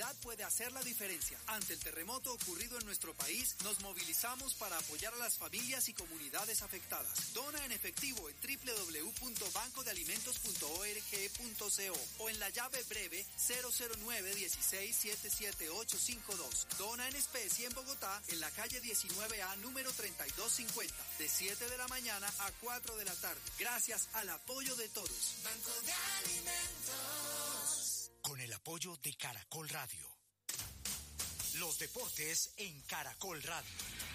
solidaridad puede hacer la diferencia. Ante el terremoto ocurrido en nuestro país, nos movilizamos para apoyar a las familias y comunidades afectadas. Dona en efectivo en www.bancodealimentos.org.co o en la llave breve 009-16-77852. Dona en especie en Bogotá, en la calle 19A, número 3250, de 7 de la mañana a 4 de la tarde. Gracias al apoyo de todos. Banco de Alimentos. Con el apoyo de Caracol Radio. Los deportes en Caracol Radio.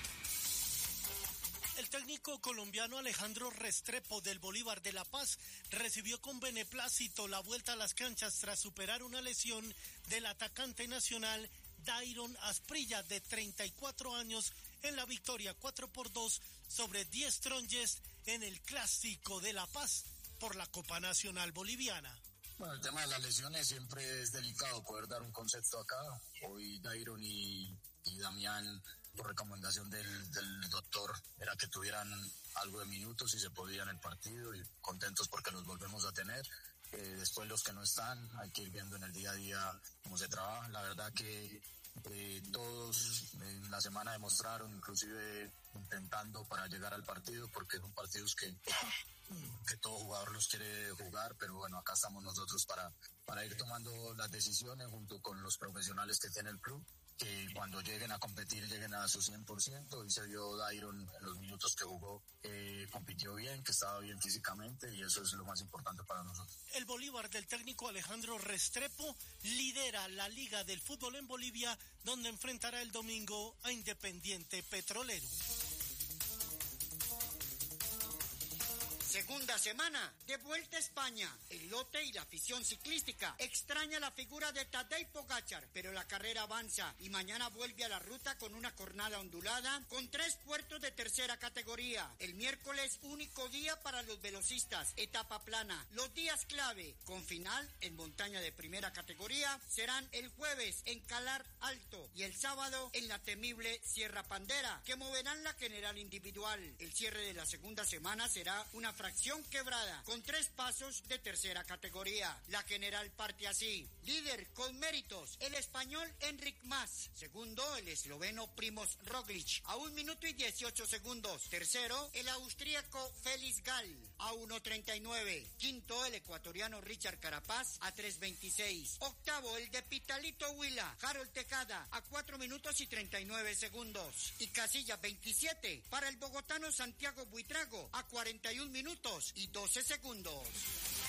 El técnico colombiano Alejandro Restrepo del Bolívar de La Paz recibió con beneplácito la vuelta a las canchas tras superar una lesión del atacante nacional Dairon Asprilla, de 34 años, en la victoria 4-2 sobre Die Strongest en el Clásico de La Paz por la Copa Nacional Boliviana. Bueno, el tema de las lesiones siempre es delicado poder dar un concepto acá. Hoy Dairon y Damián, por recomendación del doctor, era que tuvieran algo de minutos y se podía en el partido, y contentos porque los volvemos a tener. Después los que no están, hay que ir viendo en el día a día cómo se trabaja. La verdad que todos en la semana demostraron, inclusive intentando para llegar al partido, porque son partidos que todo jugador los quiere jugar, pero bueno, acá estamos nosotros para ir tomando las decisiones junto con los profesionales que tiene el club, que cuando lleguen a competir lleguen a su 100%, y se vio Dairon en los minutos que jugó, compitió bien, que estaba bien físicamente, y eso es lo más importante para nosotros. El Bolívar del técnico Alejandro Restrepo lidera la Liga del Fútbol en Bolivia, donde enfrentará el domingo a Independiente Petrolero. Segunda semana, de vuelta a España. El lote y la afición ciclística extraña la figura de Tadej Pogačar, pero la carrera avanza y mañana vuelve a la ruta con una jornada ondulada con 3 puertos de tercera categoría. El miércoles, único día para los velocistas, etapa plana. Los días clave, con final en montaña de primera categoría, serán el jueves en Calar Alto y el sábado en la temible Sierra Pandera, que moverán la general individual. El cierre de la segunda semana será una fracción quebrada con 3 pasos de tercera categoría. La general parte así: líder con méritos el español Enric Mas, segundo el esloveno Primož Roglič a 1 minuto y 18 segundos, tercero el austríaco Felix Gall a 1:39, quinto el ecuatoriano Richard Carapaz a 3:26, octavo el de Pitalito Huila Harold Tejada a 4 minutos y 39 segundos, y casilla 27 para el bogotano Santiago Buitrago a 41 minutos y 12 segundos.